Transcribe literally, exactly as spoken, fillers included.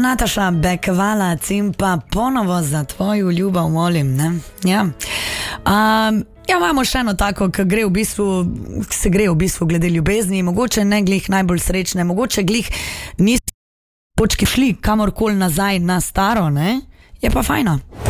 Nataša Bekvala, Cimpa, ponovo za tvojo ljubav molim, ne? Ja. Um, ja, imamo še eno tako, ki gre v bistvu, se gre v bistvu glede ljubezni, mogoče ne glih najbolj srečne, mogoče glih niso počki šli kamorkoli nazaj na staro, ne? Je pa fajno.